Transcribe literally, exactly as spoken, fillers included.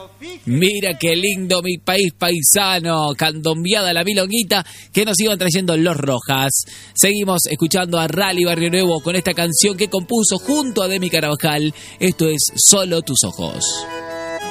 Mira qué lindo mi país paisano, candombeada la milonguita que nos iban trayendo los Rojas. Seguimos escuchando a Rally Barrio Nuevo con esta canción que compuso junto a Demi Carabajal. Esto es Solo tus ojos.